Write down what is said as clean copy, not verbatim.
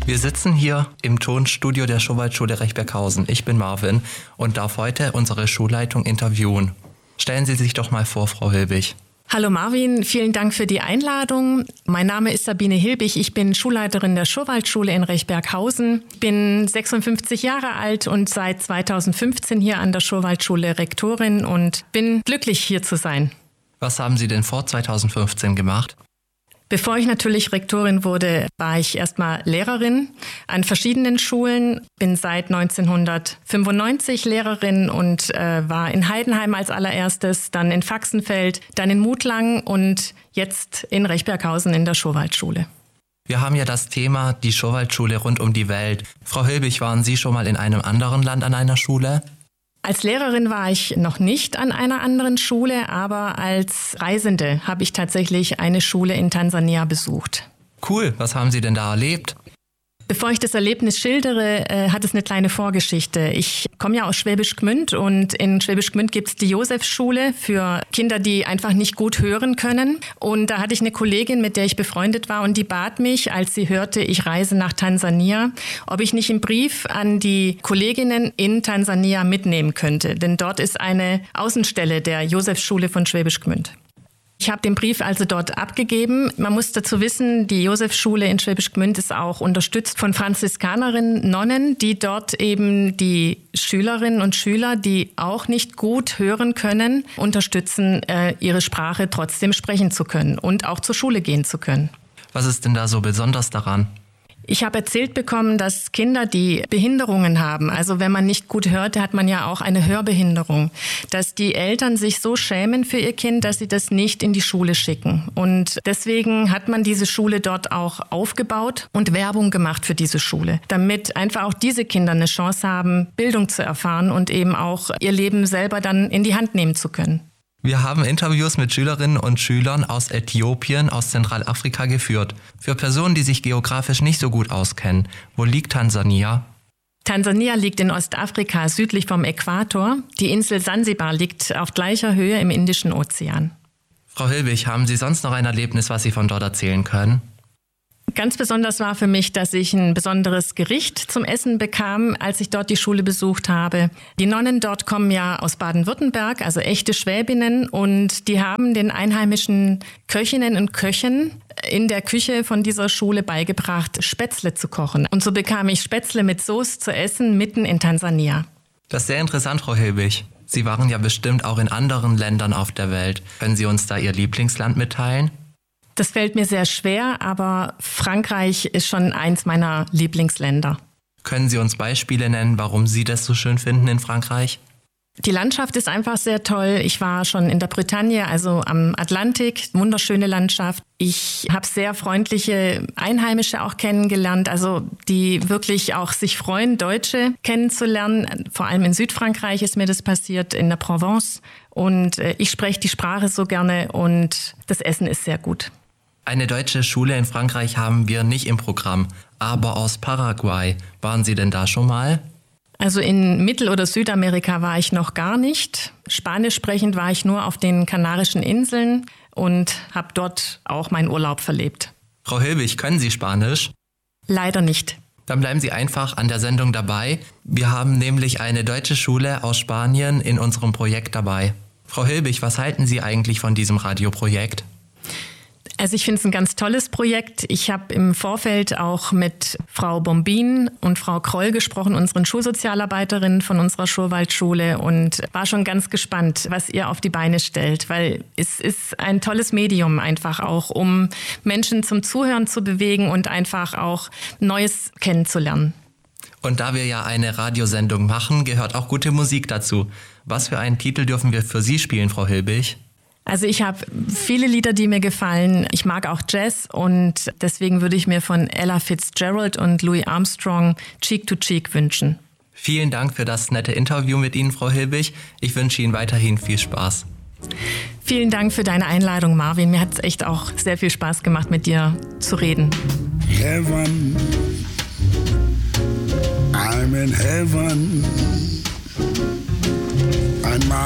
Wir sitzen hier im Tonstudio der Schowaldschule Rechberghausen. Ich bin Marvin und darf heute unsere Schulleitung interviewen. Stellen Sie sich doch mal vor, Frau Hilbig. Hallo Marvin, vielen Dank für die Einladung. Mein Name ist Sabine Hilbig, ich bin Schulleiterin der Schowaldschule in Rechberghausen, bin 56 Jahre alt und seit 2015 hier an der Schowaldschule Rektorin und bin glücklich, hier zu sein. Was haben Sie denn vor 2015 gemacht? Bevor ich natürlich Rektorin wurde, war ich erstmal Lehrerin an verschiedenen Schulen, bin seit 1995 Lehrerin und war in Heidenheim als allererstes, dann in Faxenfeld, dann in Mutlang und jetzt in Rechberghausen in der Schowaldschule. Wir haben ja das Thema die Schowaldschule rund um die Welt. Frau Hilbig, waren Sie schon mal in einem anderen Land an einer Schule? Als Lehrerin war ich noch nicht an einer anderen Schule, aber als Reisende habe ich tatsächlich eine Schule in Tansania besucht. Cool, was haben Sie denn da erlebt? Bevor ich das Erlebnis schildere, hat es eine kleine Vorgeschichte. Ich komme ja aus Schwäbisch Gmünd und in Schwäbisch Gmünd gibt es die Josefschule für Kinder, die einfach nicht gut hören können. Und da hatte ich eine Kollegin, mit der ich befreundet war und die bat mich, als sie hörte, ich reise nach Tansania, ob ich nicht einen Brief an die Kolleginnen in Tansania mitnehmen könnte. Denn dort ist eine Außenstelle der Josefschule von Schwäbisch Gmünd. Ich habe den Brief also dort abgegeben. Man muss dazu wissen, die Josefschule in Schwäbisch Gmünd ist auch unterstützt von Franziskanerinnen, Nonnen, die dort eben die Schülerinnen und Schüler, die auch nicht gut hören können, unterstützen, ihre Sprache trotzdem sprechen zu können und auch zur Schule gehen zu können. Was ist denn da so besonders daran? Ich habe erzählt bekommen, dass Kinder, die Behinderungen haben, also wenn man nicht gut hört, hat man ja auch eine Hörbehinderung, dass die Eltern sich so schämen für ihr Kind, dass sie das nicht in die Schule schicken. Und deswegen hat man diese Schule dort auch aufgebaut und Werbung gemacht für diese Schule, damit einfach auch diese Kinder eine Chance haben, Bildung zu erfahren und eben auch ihr Leben selber dann in die Hand nehmen zu können. Wir haben Interviews mit Schülerinnen und Schülern aus Äthiopien, aus Zentralafrika geführt. Für Personen, die sich geografisch nicht so gut auskennen, wo liegt Tansania? Tansania liegt in Ostafrika, südlich vom Äquator. Die Insel Sansibar liegt auf gleicher Höhe im Indischen Ozean. Frau Hilbig, haben Sie sonst noch ein Erlebnis, was Sie von dort erzählen können? Ganz besonders war für mich, dass ich ein besonderes Gericht zum Essen bekam, als ich dort die Schule besucht habe. Die Nonnen dort kommen ja aus Baden-Württemberg, also echte Schwäbinnen, und die haben den einheimischen Köchinnen und Köchen in der Küche von dieser Schule beigebracht, Spätzle zu kochen. Und so bekam ich Spätzle mit Soße zu essen, mitten in Tansania. Das ist sehr interessant, Frau Hilbig. Sie waren ja bestimmt auch in anderen Ländern auf der Welt. Können Sie uns da Ihr Lieblingsland mitteilen? Das fällt mir sehr schwer, aber Frankreich ist schon eins meiner Lieblingsländer. Können Sie uns Beispiele nennen, warum Sie das so schön finden in Frankreich? Die Landschaft ist einfach sehr toll. Ich war schon in der Bretagne, also am Atlantik, wunderschöne Landschaft. Ich habe sehr freundliche Einheimische auch kennengelernt, also die wirklich auch sich freuen, Deutsche kennenzulernen. Vor allem in Südfrankreich ist mir das passiert, in der Provence. Und ich spreche die Sprache so gerne und das Essen ist sehr gut. Eine deutsche Schule in Frankreich haben wir nicht im Programm, aber aus Paraguay. Waren Sie denn da schon mal? Also in Mittel- oder Südamerika war ich noch gar nicht. Spanisch sprechend war ich nur auf den Kanarischen Inseln und habe dort auch meinen Urlaub verlebt. Frau Hilbig, können Sie Spanisch? Leider nicht. Dann bleiben Sie einfach an der Sendung dabei. Wir haben nämlich eine deutsche Schule aus Spanien in unserem Projekt dabei. Frau Hilbig, was halten Sie eigentlich von diesem Radioprojekt? Also ich finde es ein ganz tolles Projekt. Ich habe im Vorfeld auch mit Frau Bombin und Frau Kroll gesprochen, unseren Schulsozialarbeiterinnen von unserer Schowaldschule, und war schon ganz gespannt, was ihr auf die Beine stellt, weil es ist ein tolles Medium einfach auch, um Menschen zum Zuhören zu bewegen und einfach auch Neues kennenzulernen. Und da wir ja eine Radiosendung machen, gehört auch gute Musik dazu. Was für einen Titel dürfen wir für Sie spielen, Frau Hilbig? Also ich habe viele Lieder, die mir gefallen. Ich mag auch Jazz und deswegen würde ich mir von Ella Fitzgerald und Louis Armstrong Cheek to Cheek wünschen. Vielen Dank für das nette Interview mit Ihnen, Frau Hilbig. Ich wünsche Ihnen weiterhin viel Spaß. Vielen Dank für deine Einladung, Marvin. Mir hat es echt auch sehr viel Spaß gemacht, mit dir zu reden. Heaven, I'm in heaven. And my